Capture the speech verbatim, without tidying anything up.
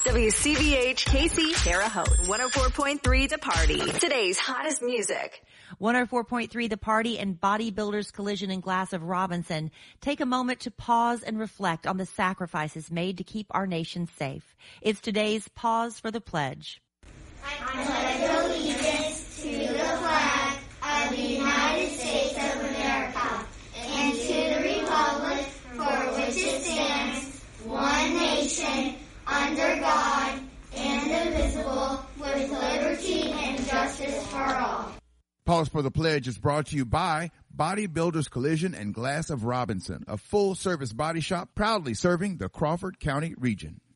W C V H K C Terre Haute, one oh four point three The Party. Today's hottest music. one oh four point three The Party and Bodybuilders Collision and Glass of Robinson take a moment to pause and reflect on the sacrifices made to keep our nation safe. It's today's Pause for the Pledge. I pledge allegiance to the flag of the United States of America and to the republic for which it stands, one nation, under God, indivisible, with liberty and justice for all. Pause for the Pledge is brought to you by Bodybuilders Collision and Glass of Robinson, a full-service body shop proudly serving the Crawford County region.